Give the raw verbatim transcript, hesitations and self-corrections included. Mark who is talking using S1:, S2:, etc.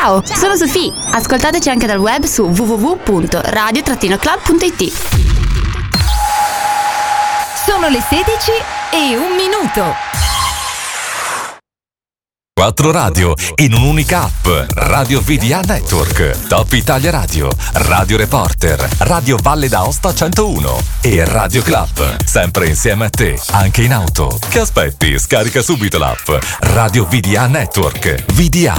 S1: Ciao, sono Sofì. Ascoltateci anche dal web su w w w punto radio club punto i t.
S2: Sono le sedici e un minuto.
S3: Quattro radio in un'unica app. Radio V D A Network, Top Italia Radio, Radio Reporter, Radio Valle d'Aosta centouno e Radio Club. Sempre insieme a te, anche in auto. Che aspetti? Scarica subito l'app Radio V D A Network. V D A,